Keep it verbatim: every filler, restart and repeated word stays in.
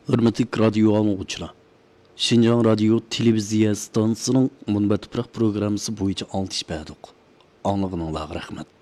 Hürmetli radyo anlıqçılar. Şinjan Radyo Televiziya stansiyasının Munbat Tuproq programmasi bo'yicha oltish berdik. Anlıqınızga rahmat.